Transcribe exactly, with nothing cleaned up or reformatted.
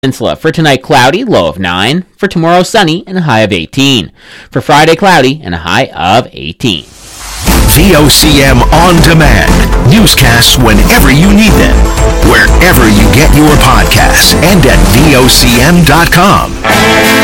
Peninsula. For tonight, cloudy, low of nine. For tomorrow, sunny, and a high of eighteen. For Friday, cloudy, and a high of eighteen. V O C M On Demand. Newscasts whenever you need them. Wherever you get your podcasts and at V O C M dot com.